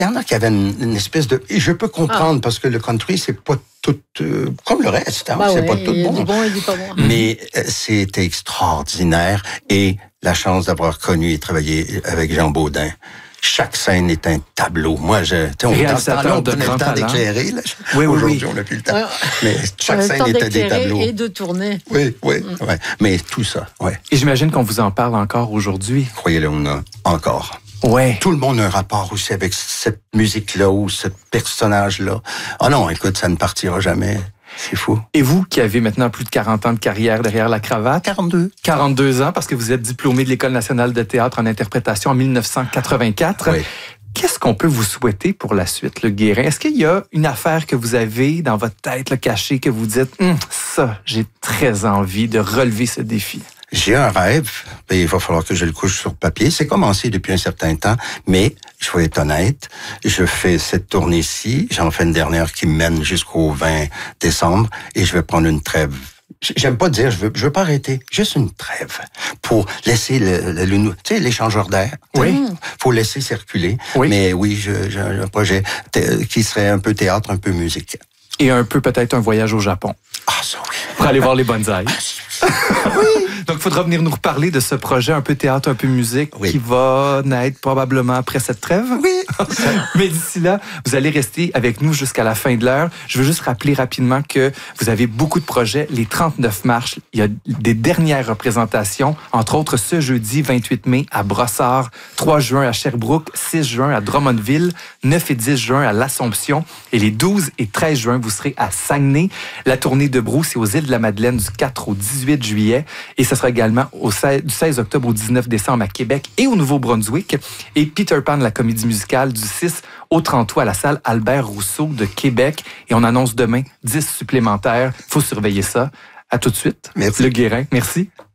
Il y en a qui avaient une espèce de... Et je peux comprendre, parce que le country, c'est pas tout... comme le reste, hein, c'est pas tout il y a bon. du bon et du pas bon. Mais c'était extraordinaire. Et la chance d'avoir connu et travaillé avec Jean Baudin. Chaque scène est un tableau. Moi, réalisateur de on prenait grand le temps talent. d'éclairer. Là. Oui. Aujourd'hui, on n'a plus le temps. Mais chaque scène était des tableaux. Et de tourner. Oui. Mais tout ça, Et j'imagine qu'on vous en parle encore aujourd'hui. Croyez-le, on a encore. Ouais. Tout le monde a un rapport aussi avec cette musique-là ou ce personnage-là. Ah non, écoute, ça ne partira jamais. C'est fou. Et vous, qui avez maintenant plus de 40 ans de carrière derrière la cravate? 42. 42 ans, parce que vous êtes diplômé de l'École nationale de théâtre en interprétation en 1984. Oui. Qu'est-ce qu'on peut vous souhaiter pour la suite, le Guérin? Est-ce qu'il y a une affaire que vous avez dans votre tête, le cachée, que vous dites, ça, j'ai très envie de relever ce défi? J'ai un rêve, mais il va falloir que je le couche sur papier. C'est commencé depuis un certain temps, mais je vais être honnête, je fais cette tournée-ci, j'en fais une dernière qui me mène jusqu'au 20 décembre, et je vais prendre une trêve. J'aime pas dire, je veux pas arrêter, juste une trêve pour laisser tu sais, l'échangeur d'air. Oui. Faut laisser circuler. Oui. Mais oui, j'ai un projet qui serait un peu théâtre, un peu musique. Et un peu peut-être un voyage au Japon. Ah, ça oui. Pour aller voir les bonsaïs. Donc, il faudra venir nous reparler de ce projet un peu théâtre, un peu musique, qui va naître probablement après cette trêve. Oui. Mais d'ici là, vous allez rester avec nous jusqu'à la fin de l'heure. Je veux juste rappeler rapidement que vous avez beaucoup de projets. Les 39 mars, il y a des dernières représentations, entre autres ce jeudi 28 mai à Brossard, 3 juin à Sherbrooke, 6 juin à Drummondville, 9 et 10 juin à l'Assomption, et les 12 et 13 juin, vous serez à Saguenay. La tournée de Brou, c'est aux îles de la Madeleine du 4 au 18 juillet, et ce sera également du 16 octobre au 19 décembre à Québec et au Nouveau-Brunswick. Et Peter Pan, la comédie musicale, du 6 au 30 août à la salle Albert Rousseau de Québec. Et on annonce demain 10 supplémentaires. Il faut surveiller ça. À tout de suite. Merci. Le Guérin, merci.